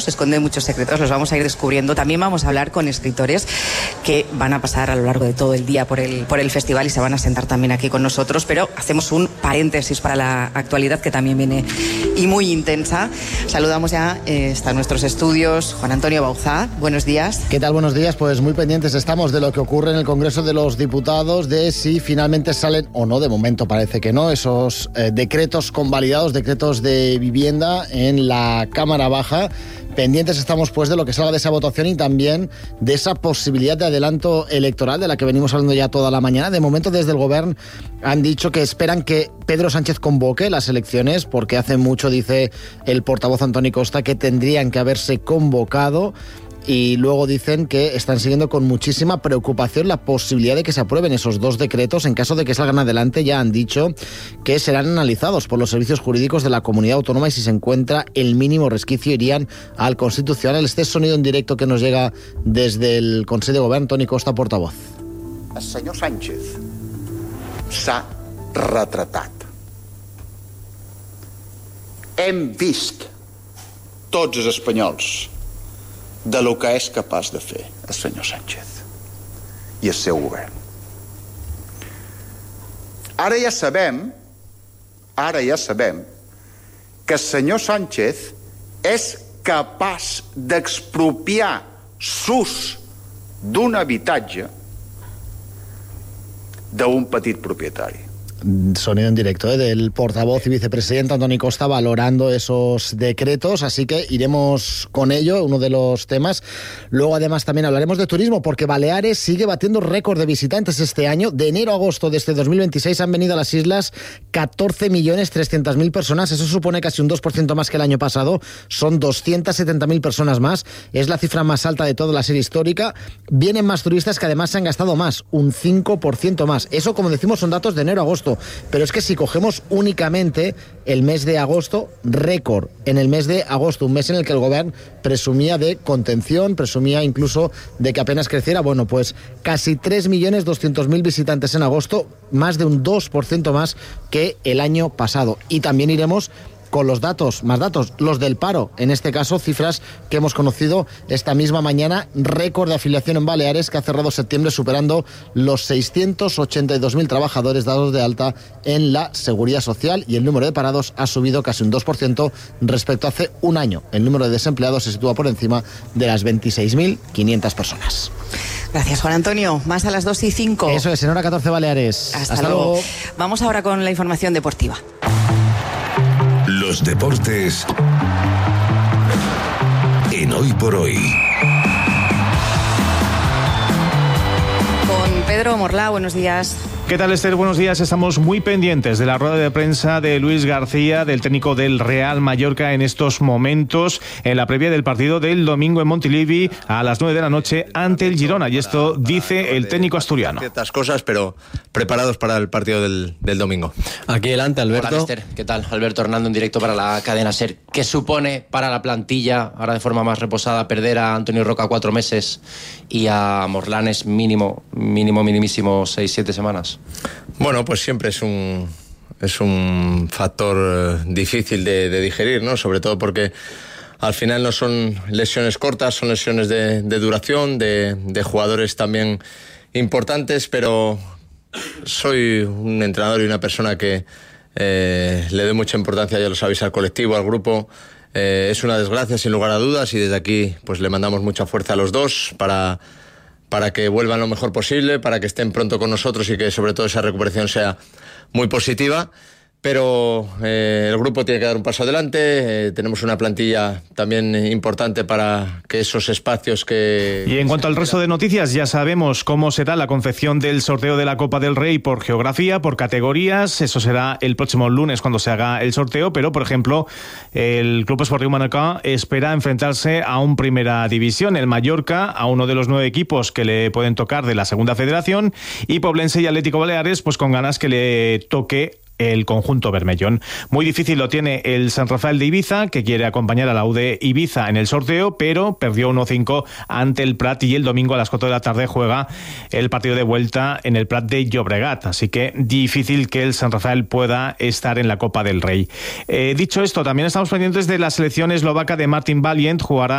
esconden muchos secretos, los vamos a ir descubriendo. También vamos a hablar con escritores que van a pasar a lo largo de todo el día por el festival y se van a sentar también aquí con nosotros, pero hacemos un paréntesis para la actualidad que también viene y muy intensa. Saludamos ya, está en nuestros estudios Juan Antonio Bauzá. Buenos días. ¿Qué tal? Buenos días. Pues muy pendientes estamos de lo que ocurre en el Congreso de los Diputados, de si finalmente salen o no, de momento parece que no, esos decretos convalidados, decretos de vivienda en la Cámara Baja. Pendientes estamos pues de lo que salga de esa votación y también de esa posibilidad de adelanto electoral de la que venimos hablando ya toda la mañana. De momento desde el Gobierno han dicho que esperan que Pedro Sánchez convoque las elecciones porque hace mucho, dice el portavoz Antoni Costa, que tendrían que haberse convocado. Y luego dicen que están siguiendo con muchísima preocupación la posibilidad de que se aprueben esos dos decretos. En caso de que salgan adelante, ya han dicho que serán analizados por los servicios jurídicos de la comunidad autónoma y si se encuentra el mínimo resquicio irían al Constitucional. Este sonido en directo que nos llega desde el Consell de Govern, Antoni Costa, portavoz. El senyor Sánchez s'ha retratat. Hem vist tots els espanyols de lo que és capaç de fer el senyor Sánchez i el seu govern. Ara ja sabem que el senyor Sánchez és capaç d'expropiar s'ús d'un habitatge d'un petit propietari. Sonido en directo del portavoz y vicepresidente Antoni Costa valorando esos decretos, así que iremos con ello, uno de los temas. Luego además también hablaremos de turismo porque Baleares sigue batiendo récord de visitantes este año. De enero a agosto de este 2026 han venido a las islas 14.300.000 personas, eso supone casi un 2% más que el año pasado, son 270.000 personas más, es la cifra más alta de toda la serie histórica. Vienen más turistas que además se han gastado más, un 5% más. Eso, como decimos, son datos de enero a agosto. Pero es que si cogemos únicamente el mes de agosto, récord en el mes de agosto, un mes en el que el Gobierno presumía de contención, presumía incluso de que apenas creciera. Bueno, pues casi 3.200.000 visitantes en agosto, más de un 2% más que el año pasado. Y también iremos con los datos, más datos, los del paro, en este caso cifras que hemos conocido esta misma mañana, récord de afiliación en Baleares que ha cerrado septiembre superando los 682.000 trabajadores dados de alta en la Seguridad Social y el número de parados ha subido casi un 2% respecto a hace un año. El número de desempleados se sitúa por encima de las 26.500 personas. Gracias, Juan Antonio. Más a las 2:05. Eso es, en hora 14 Baleares. Hasta luego. Vamos ahora con la información deportiva. Los deportes en Hoy por Hoy. Con Pedro Morlá, buenos días. ¿Qué tal, Esther? Buenos días. Estamos muy pendientes de la rueda de prensa de Luis García, del técnico del Real Mallorca, en estos momentos, en la previa del partido del domingo en Montilivi a las 9 de la noche ante el Girona. Y esto dice el técnico asturiano. Ciertas cosas, pero preparados para el partido del domingo. Aquí delante, Alberto. Hola, Esther. ¿Qué tal? Alberto Hernando en directo para la cadena SER. ¿Qué supone para la plantilla, ahora de forma más reposada, perder a Antonio Roca 4 meses y a Morlanes minimísimo 6-7 semanas? Bueno, pues siempre es un factor difícil de digerir, ¿no? Sobre todo porque al final no son lesiones cortas, son lesiones de duración, de jugadores también importantes, pero soy un entrenador y una persona que le doy mucha importancia, ya lo sabéis, al colectivo, al grupo. Es una desgracia, sin lugar a dudas, y desde aquí pues le mandamos mucha fuerza a los dos para que vuelvan lo mejor posible, para que estén pronto con nosotros y que sobre todo esa recuperación sea muy positiva. Pero el grupo tiene que dar un paso adelante, tenemos una plantilla también importante para que esos espacios que... Y en cuanto al resto de noticias, ya sabemos cómo será la confección del sorteo de la Copa del Rey por geografía, por categorías. Eso será el próximo lunes cuando se haga el sorteo, pero por ejemplo el Club Esportiu Mallorca espera enfrentarse a un Primera División, el Mallorca a uno de los 9 equipos que le pueden tocar de la Segunda Federación, y Poblense y Atlético Baleares pues con ganas que le toque el conjunto bermellón. Muy difícil lo tiene el San Rafael de Ibiza, que quiere acompañar a la U de Ibiza en el sorteo, pero perdió 1-5 ante el Prat y el domingo a las 4 de la tarde juega el partido de vuelta en el Prat de Llobregat. Así que difícil que el San Rafael pueda estar en la Copa del Rey. Dicho esto, también estamos pendientes de la selección eslovaca de Martin Valiant, jugará